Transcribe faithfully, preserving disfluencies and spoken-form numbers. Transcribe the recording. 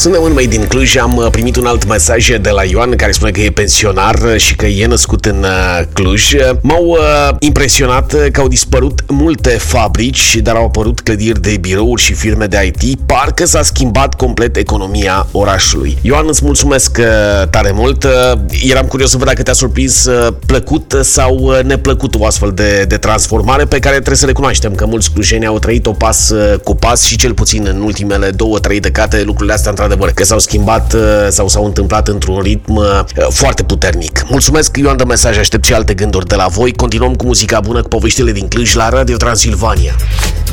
Suntem în mei din Cluj, am primit un alt mesaj de la Ioan care spune că e pensionar și că e născut în Cluj. M-au uh, impresionat că au dispărut multe fabrici, dar au apărut clădiri de birouri și firme de I T. Parcă s-a schimbat complet economia orașului. Ioan, îți mulțumesc uh, tare mult. Uh, eram curios să văd dacă te-a surprins uh, plăcut sau uh, neplăcut o astfel de, de transformare pe care trebuie să recunoaștem că mulți clujeni au trăit-o pas uh, cu pas și cel puțin în ultimele două, trei decade lucrurile astea într-adevăr că s-au schimbat uh, sau s-au întâmplat într-un ritm uh, foarte puternic. Mulțumesc, Ioan, de mesaj, aștept și alte gânduri de la voi. Continuăm cu muzica bună, cu poveștile din Cluj la Radio Transilvania.